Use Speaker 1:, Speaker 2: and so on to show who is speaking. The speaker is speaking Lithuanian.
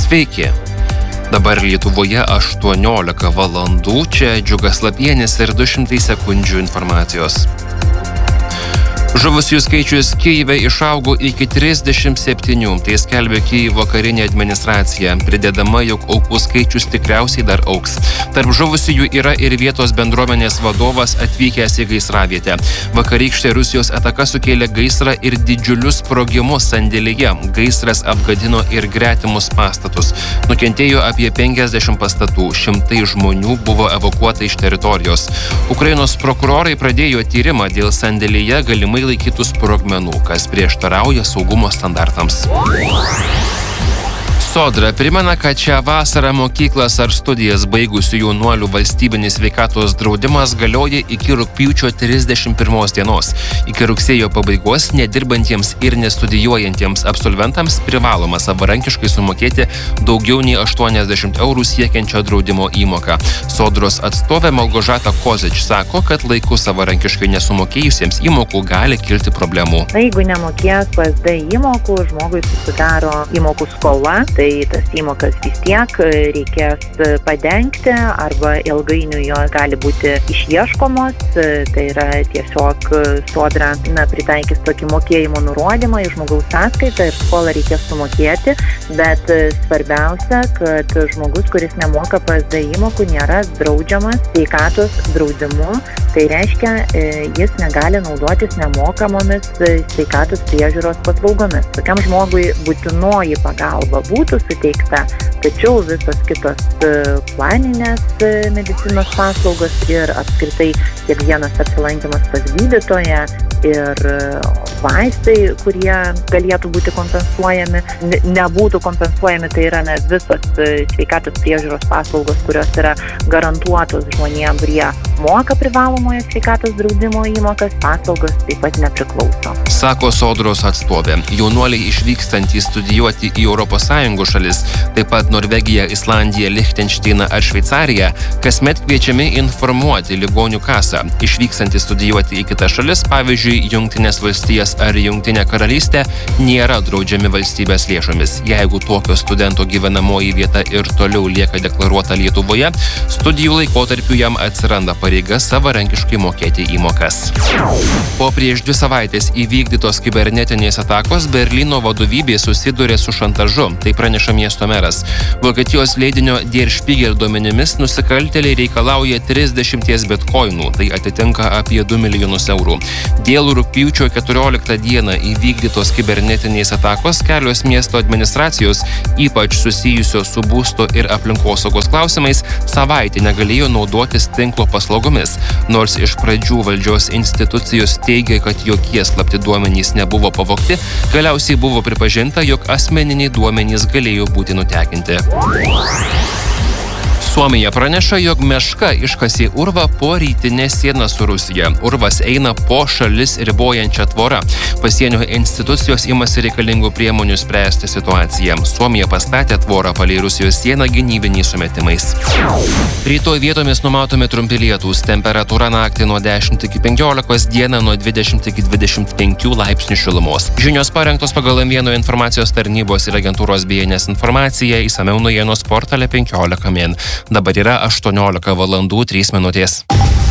Speaker 1: Sveiki. Dabar Lietuvoje 18 valandų, čia Džiugas Lapienis ir 200 sekundžių informacijos. Žuvusiųjų skaičius Kyjive išaugo iki 37, tai skelbia Kyjivo karinė administracija, pridedama, jog aukų skaičius tikriausiai dar augs. Tarp žuvusiųjų yra ir vietos bendruomenės vadovas atvykęs į gaisravietę. Vakarykštė Rusijos ataka sukėlė gaisrą ir didžiulius sprogimus sandėlyje. Gaisras apgadino ir gretimus pastatus. Nukentėjo apie 50 pastatų, šimtai žmonių buvo evakuota iš teritorijos. Ukrainos prokurorai pradėjo tyrimą dėl sandėlyje galimai laikytų sprogmenų, kas prieštarauja saugumo standartams. Sodra primena, kad šią vasarą mokyklas ar studijas baigusių jaunuolių valstybinis sveikatos draudimas galioja iki rugpjūčio 31 dienos. Iki rugsėjo pabaigos nedirbantiems ir nestudijuojantiems absolventams privaloma savarankiškai sumokėti daugiau nei 80 eurų siekiančią draudimo įmoką. Sodros atstovė Malgožata Kozič sako, kad laiku savarankiškai nesumokėjusiems įmokų gali kilti problemų.
Speaker 2: Jeigu nemokės PSD įmokų, žmogui susidaro įmokų skola, tai tas įmokas vis tiek reikės padengti arba ilgainiui jos gali būti išieškomos. Tai yra tiesiog sodra pritaikys tokį mokėjimo nurodymą į žmogaus sąskaitą ir skolą reikės sumokėti, bet svarbiausia, kad žmogus, kuris nemoka PSD įmokų, nėra draudžiamas sveikatos draudimu. Tai reiškia, jis negali naudotis nemokamomis sveikatos priežiūros paslaugomis. Tokiam žmogui būtinoji pagalba būtų suteikta, tačiau visos kitos planinės medicinos paslaugos ir apskritai kiekvienas apsilankymas pas gydytoją ir vaistai, kurie galėtų būti kompensuojami, nebūtų kompensuojami, tai yra visos sveikatos priežiūros paslaugos, kurios yra garantuotos žmonėms, kurie moka privalomojo sveikatos draudimo įmokas, paslaugos taip pat nepriklauso.
Speaker 1: Sako Sodros atstovė. Jaunuoliai išvykstantys studijuoti į ES šalis, taip pat Norvegiją, Islandiją, Lichtenšteiną ar Šveicariją, kasmet kviečiami informuoti ligonių kasą. Išvykstantys studijuoti į kitas šalis, pavyzdžiui, Jungtinės valstijas ar Jungtinę karalystę, nėra draudžiami valstybės lėšomis. Jeigu tokio studento gyvenamoji vieta ir toliau lieka deklaruota Lietuvoje, studijų laikotarpiu jam atsiranda pareiga savarankiškai mokėti įmokas. Po prieš 2 savaitės įvykdytos kibernetinės atakos Berlyno vadovybė susidūrė su šantažu, tai praneša miesto meras. Vokietijos leidinio Der Spiegel duomenimis nusikaltėliai reikalauja 30 bitkoinų, tai atitinka apie 2 milijonus eurų. Dėl rugpjūčio 14 dieną įvykdytos kibernetinės atakos kelios miesto administracijos, ypač susijusios su būsto ir aplinkosaugos klausimais, savaitę negalėjo naudotis tinklo paslaugomis. Nors iš pradžių valdžios institucijos teigia, kad jokie slapti duomenys nebuvo pavogti, galiausiai buvo pripažinta, jog asmeniniai duomenys galėjo būti nutekinti. Suomija praneša, jog meška iškasė urvą po rytinę sieną su Rusija. Urvas eina po šalis ribojančią tvorą. Pasienio institucijos imasi reikalingų priemonių spręsti situaciją. Suomija pastatė tvorą palei Rusijos sieną gynybiniais sumetimais. Rytoj vietomis numatomi trumpi lietūs. Temperatūra naktį nuo 10 iki 15, dieną nuo 20 iki 25 laipsnių šilumos. Žinios parengtos pagal M1 informacijos tarnybos ir agentūros BNS informaciją, išsamiau naujienos portale 15 min. Dabar yra 18 valandų 3 minutės.